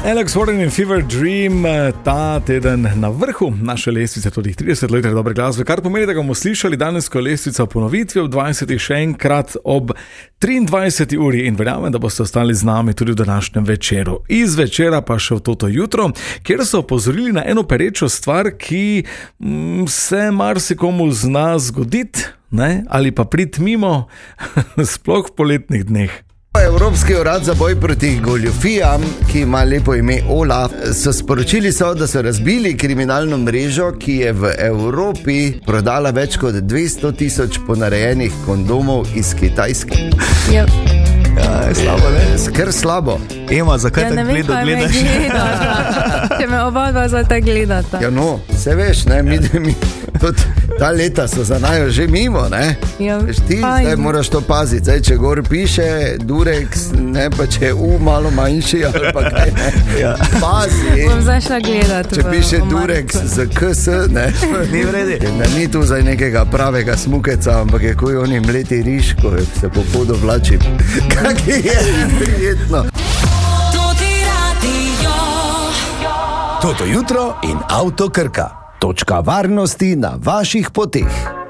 Alex Warren in Fever Dream ta teden na vrhu naše lestvice, tudi 30 let dobre glasbe, kar pomeni, da ga bomo slišali danes, ko je lestvica v ponovitvi ob 20. še enkrat ob 23. uri in verjamem, da boste ostali z nami tudi v današnjem večeru. Iz večera pa še v Toto jutro, kjer so opozorili na eno perečo stvar, ki se marsikomu zna zgoditi, ne? Ali pa priti mimo, sploh v poletnih dneh. Evropski urad za boj proti goljufijam, ki ima lepo ime OLAF, so sporočili, da so razbili kriminalno mrežo, ki je v Evropi prodala več kot 200,000 ponarejenih kondomov iz Kitajske. Ja, Slabo, ne? Skr slabo. Ema, zakaj ne tako vem, kaj me gledaš? gledata. Če me oba dva za tako gledata. Ja, no, se veš, ne, mi tudi ta leta so za najo že mimo, ne? Ja, Veš, ti zdaj moraš to paziti, zdaj, če gor piše Durex, ne, pa če je U malo manjši ali pa kaj, ne? Ja. Pazi. Bom zašla gledati. Če piše Durex z KS, ne? Ni v redu. Da ni tu zdaj nekega pravega smukeca, ampak je kuj oni mleti riž, ko se po podu vlačim. Kak je prijetno. Toto jutro in Avto Krka. Točka varnosti na vaših poteh.